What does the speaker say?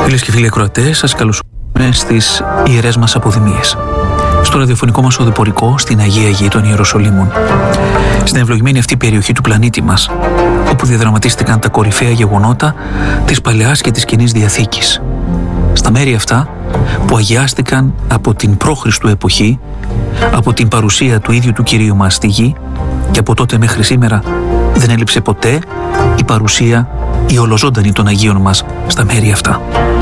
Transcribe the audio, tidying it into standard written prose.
Φίλες και φίλοι ακροατές, σας καλωσορίζουμε στις ιερές μας αποδημίες, στο ραδιοφωνικό μας οδηπορικό στην Αγία Γη των Ιεροσολύμων, στην ευλογημένη αυτή περιοχή του πλανήτη μας, όπου διαδραματίστηκαν τα κορυφαία γεγονότα της Παλαιάς και της Καινής Διαθήκης. Στα μέρη αυτά που αγιάστηκαν από την προ-Χριστού εποχή, από την παρουσία του ίδιου του Κυρίου μας στη γη, και από τότε μέχρι σήμερα δεν έλειψε ποτέ η παρουσία, η ολοζώντανη των Αγίων μας στα μέρη αυτά.